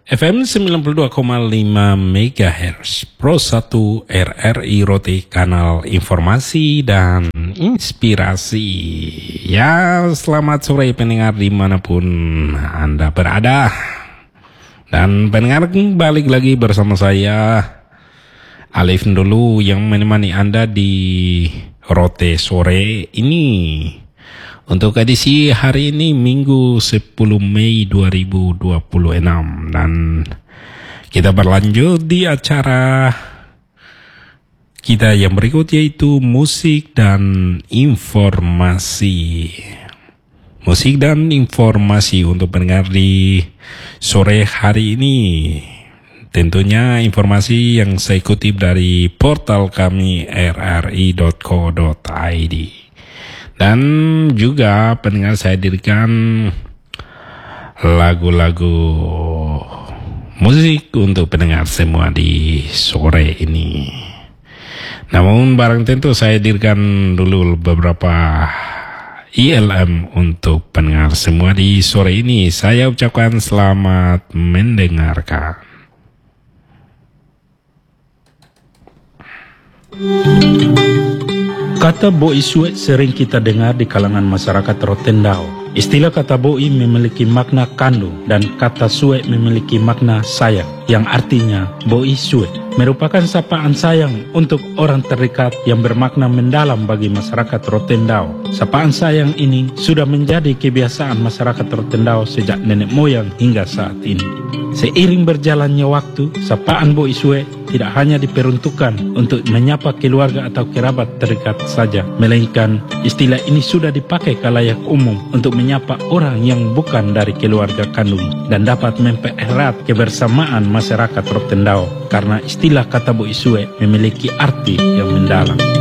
FM 92,5 MHz Pro 1 RRI Rote, kanal informasi dan inspirasi. Ya, selamat sore pendengar dimanapun Anda berada. Dan pendengar, balik lagi bersama saya Alif dulu yang menemani Anda di Rote sore ini. Untuk edisi hari ini Minggu 10 Mei 2026, dan kita berlanjut di acara kita yang berikut, yaitu musik dan informasi. Musik dan informasi untuk pendengar di sore hari ini. Tentunya informasi yang saya kutip dari portal kami rri.co.id. Dan juga pendengar saya hadirkan lagu-lagu musik untuk pendengar semua di sore ini. Namun barang tentu saya hadirkan dulu beberapa ILM untuk pendengar semua di sore ini. Saya ucapkan selamat mendengarkan. Kata boi suet sering kita dengar di kalangan masyarakat Rotendao. Istilah kata boi memiliki makna kandung dan kata suet memiliki makna sayang, yang artinya boi suet merupakan sapaan sayang untuk orang terdekat yang bermakna mendalam bagi masyarakat Rotendao. Sapaan sayang ini sudah menjadi kebiasaan masyarakat Rotendao sejak nenek moyang hingga saat ini. Seiring berjalannya waktu, sapaan boi suet tidak hanya diperuntukkan untuk menyapa keluarga atau kerabat terdekat saja, melainkan istilah ini sudah dipakai khalayak umum untuk menyapa orang yang bukan dari keluarga kandung dan dapat mempererat kebersamaan masyarakat Rotendao, karena istilah kata boi suet memiliki arti yang mendalam.